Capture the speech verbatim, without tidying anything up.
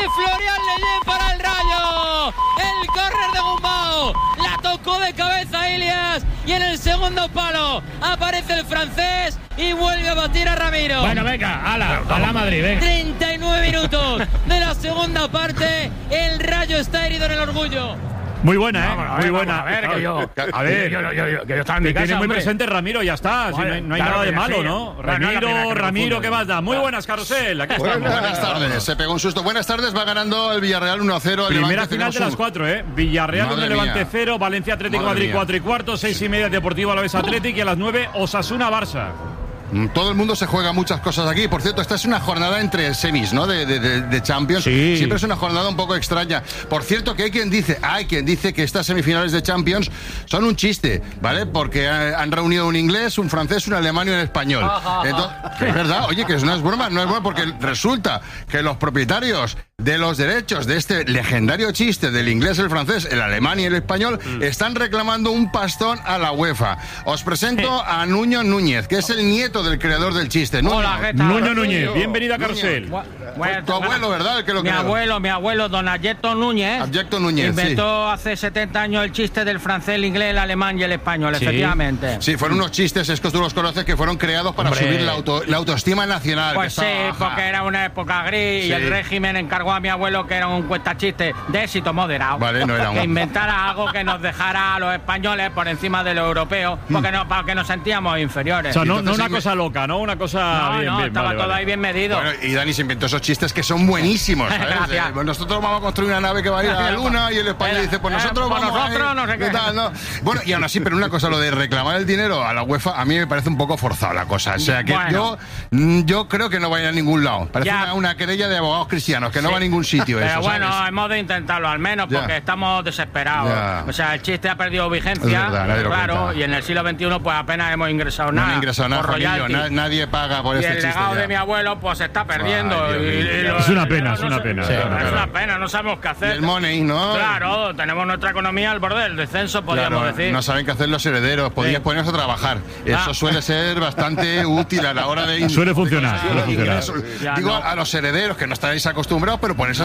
Florian Leyen para el Rayo. El córner de Gumbau. La tocó de cabeza Ilias. Y en el segundo palo aparece el francés y vuelve a batir a Ramiro. Bueno, venga, ala, a la Madrid, venga. treinta y nueve minutos de la segunda parte. El Rayo está herido en el orgullo. Muy buena, ¿eh? Vamos, muy ver, buena. A ver, que yo. A ver, yo, yo, yo, yo, que yo estaba en mi que casa, tiene muy hombre. presente Ramiro, ya está. Si no hay, no hay Claro nada de que malo, sí. ¿no? No, no es la primera Ramiro, que me Ramiro, confundo. ¿qué más da? Muy buenas, Carrusel. Aquí estamos. Buenas tardes, se pegó un susto. Buenas tardes, va ganando el Villarreal uno a cero. Primera final de las cuatro, ¿eh? Villarreal Madre uno, Levante mía. cero, Valencia Atlético Madre Madrid mía. cuatro y cuarto, seis y media Deportivo Alavés Atlético y a las nueve Osasuna Barça. Todo el mundo se juega muchas cosas aquí. Por cierto, esta es una jornada entre semis, ¿no? De, de, de, de Champions. Sí. Siempre es una jornada un poco extraña. Por cierto, que hay quien dice, hay quien dice que estas semifinales de Champions son un chiste, ¿vale? Porque han reunido un inglés, un francés, un alemán y un español. Entonces, es verdad, oye, que no es broma, no es broma, porque resulta que los propietarios de los derechos de este legendario chiste del inglés, el francés, el alemán y el español mm. están reclamando un pastón a la UEFA. Os presento a Nuño Núñez, que es el nieto del creador del chiste. Nuño. Hola, ¿qué tal? Nuño Núñez, bienvenido a Carrusel. Bueno, Tu abuelo, ¿verdad? El que lo mi creó. abuelo, mi abuelo, don Abyecto Núñez. Abyecto Núñez, inventó hace setenta años el chiste del francés, el inglés, el alemán y el español, Sí. efectivamente. Sí, fueron unos chistes, estos tú los conoces, que fueron creados para Hombre. subir la, auto, la autoestima nacional. Pues que sí, estaba baja. porque era una época gris Sí. y el régimen encargó a mi abuelo, que era un cuentachiste de éxito moderado, Vale, no era un- que inventara algo que nos dejara a los españoles por encima de los europeos, porque no, para que nos sentíamos inferiores. O sea, no, no Entonces, una sí me- cosa loca, ¿no? Una cosa no, bien, no, bien, estaba vale, todo vale. ahí bien medido. Bueno, y Dani se inventó esos chistes que son buenísimos, ¿sabes? Gracias. Eh, pues nosotros vamos a construir una nave que va a ir a la luna y el español dice, pues Eh, nosotros pues vamos nosotros a ir, no sé qué. tal, ¿no? Bueno, y aún así, pero una cosa, lo de reclamar el dinero a la UEFA, a mí me parece un poco forzado la cosa. O sea, que Bueno. yo, mm, yo creo que no va a ir a ningún lado. Parece Ya. una, una querella de abogados cristianos, que no Sí. va a ningún sitio Pero eso, bueno, ¿sabes? hemos de intentarlo al menos, Ya. porque estamos desesperados. Ya. O sea, el chiste ha perdido Es vigencia, verdad, nadie lo claro, cuenta. y en el siglo veintiuno pues apenas hemos ingresado No nada. han ingresado nada, por Juanillo, royalty. na- nadie paga por Y este el chiste. legado ya. de mi abuelo pues se está perdiendo. Ay, Dios y- mío. y lo- Es una y pena, no es una sé- pena, sí, claro, es claro. una pena, no sabemos qué Y hacer. el money, ¿no? Claro, tenemos nuestra economía al borde del descenso, podríamos Claro, decir. no saben qué hacer los herederos, podías Sí. ponerse a trabajar. Ah. Eso suele ser bastante útil a la hora de... Suele funcionar, de suele funcionar. ingresos. Ya Digo, no. a los herederos que no estáis acostumbrados, pero ponerse